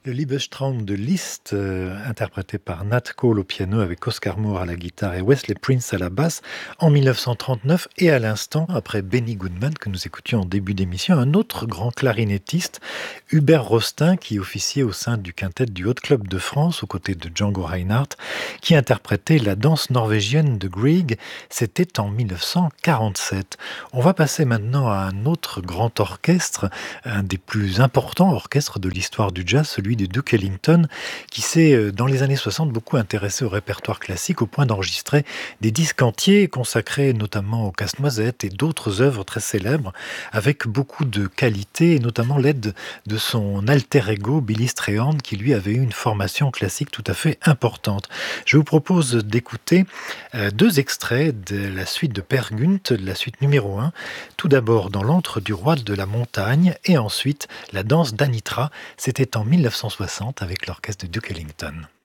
Le Liebestraum de Liszt, interprété par Nat Cole au piano avec Oscar Moore à la guitare et Wesley Prince à la basse en 1939 et à l'instant, après Benny Goodman que nous écoutions en début d'émission, un autre grand clarinettiste, Hubert Rostin, qui officiait au sein du quintet du Haute Club de France aux côtés de Django Reinhardt, qui interprétait la danse norvégienne de Grieg, c'était en 1947. On va passer maintenant à un autre grand orchestre, un des plus importants orchestres de l'histoire du jazz, celui de Duke Ellington, qui s'est, dans les années 60, beaucoup intéressé au répertoire classique au point d'enregistrer des disques entiers consacrés notamment au Casse-Noisette et d'autres œuvres très célèbres avec beaucoup de qualité et notamment l'aide de son alter ego Billy Strayhorn qui lui avait eu une formation classique tout à fait importante. Je vous propose d'écouter deux extraits de la suite de Per Gunt, de la suite numéro 1. Tout d'abord dans l'antre du roi de la montagne et ensuite la danse d'Anitra. C'était en 1960 avec l'orchestre de Duke Ellington.